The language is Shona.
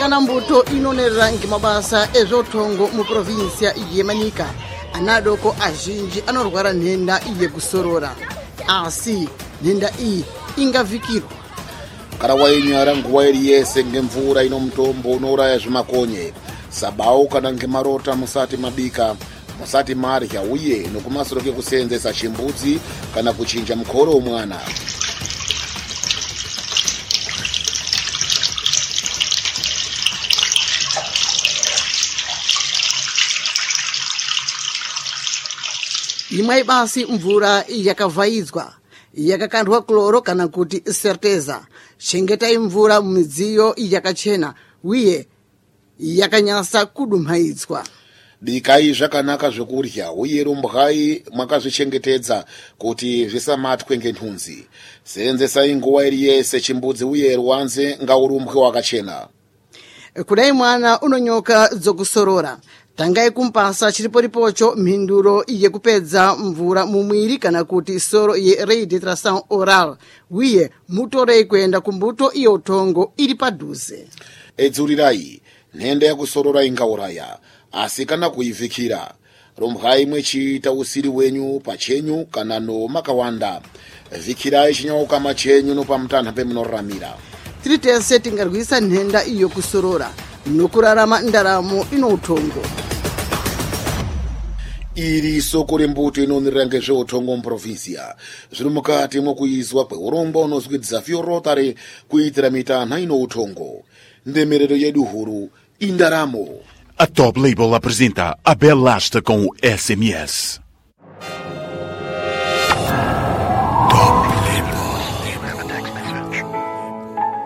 kana mbuto inonerera ng'emabasa ezvotongo mu provinsia yeManika anadoko azhinji anorwara nhenda yekusorora, asi nhenda iyi ingavikirwa kana wainyara nguwa iri yese ngemvura ino mutombo unouraya zvimakonye, sabau kana ngemarota musati mabika, musati marya, uye nokumasoro kekuseenzesa chimbudzi kana kuchinja mukoro womwana. imwe basi mvura yakavhaidzwa yakakandwa kloro kana kuti serteza. Chengetai mvura mumidziyo yakachena uye yakanyasa kudumhaidzwa. Bikai zvakanaka zvekurya uye rumbwai mwakazvichengetedza kuti zvisamatwe ngenhunzi. Seenzesai nguwa iri yese chimbudzi uye rwanze ngaurumbwe wakachena. Kudai mwana unonyoka dzokusorora, tangai kumpasa chiriporipocho mhinduro yekupedza mvura mumwiri kana kuti soro yerehydratation oral, uye mutorei kuenda kumbuto iyo tongo iri padhuze. Edzurirai, nhenda yakusorora ingauraya, asi kana kuivhikira, rumbwai mwechiita usiri wenyu pachenyu kana nomakawanda. Vhikirai chinyaukama chenyu nopamutanha pemunoramira. Tiri tese tingarwisa nhenda iyo kusorora nokurarama ndaramo ino utongo. Iri soko rembuto inonerera ngezveutongo muprovinsia zviri mukati mwokuizwa kweurongwa unozwidza Rotary kuitira mitanha ino utongo. Ndemerero yedu huru indaramo. A Top Label apresenta a Bela Lasta com o SMS.